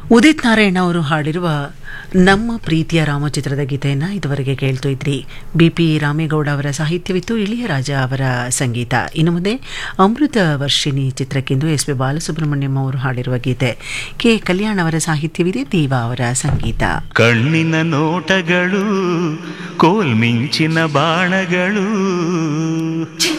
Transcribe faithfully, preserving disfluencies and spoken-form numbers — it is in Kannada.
ಉದಿತ್ ನಾರಾಯಣ ಅವರು ಹಾಡಿರುವ ನಮ್ಮ ಪ್ರೀತಿಯ ರಾಮಚಿತ್ರದ ಗೀತೆಯನ್ನು ಇದುವರೆಗೆ ಕೇಳ್ತಾ ಇದ್ರಿ. ಬಿ ಪಿ ರಾಮೇಗೌಡ ಅವರ ಸಾಹಿತ್ಯವಿತ್ತು, ಇಳಿಯರಾಜ ಅವರ ಸಂಗೀತ. ಇನ್ನು ಮುಂದೆ ಅಮೃತ ವರ್ಷಿಣಿ ಚಿತ್ರಕ್ಕೆಂದು ಎಸ್ ಪಿ ಬಾಲಸುಬ್ರಹ್ಮಣ್ಯಂ ಅವರು ಹಾಡಿರುವ ಗೀತೆ, ಕೆ ಕಲ್ಯಾಣ್ ಅವರ ಸಾಹಿತ್ಯವಿದೆ, ದೇವಾ ಅವರ ಸಂಗೀತ. ಕಣ್ಣಿನ ನೋಟಗಳು ಕೋಲ್ಮಿಂಚಿನ ಬಾಣಗಳು